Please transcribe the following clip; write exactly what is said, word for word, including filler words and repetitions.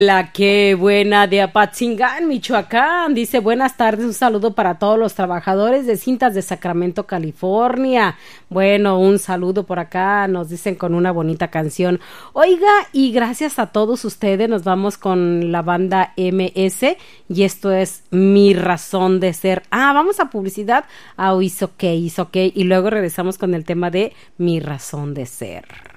La que buena de Apatzingán, Michoacán. Dice, buenas tardes, un saludo para todos los trabajadores de cintas de Sacramento, California. Bueno, un saludo por acá, nos dicen con una bonita canción. Oiga, y gracias a todos ustedes, nos vamos con la banda M S y esto es Mi Razón de Ser. Ah, vamos a publicidad. Ah, oh, hizo ok, hizo ok. Y luego regresamos con el tema de Mi Razón de Ser.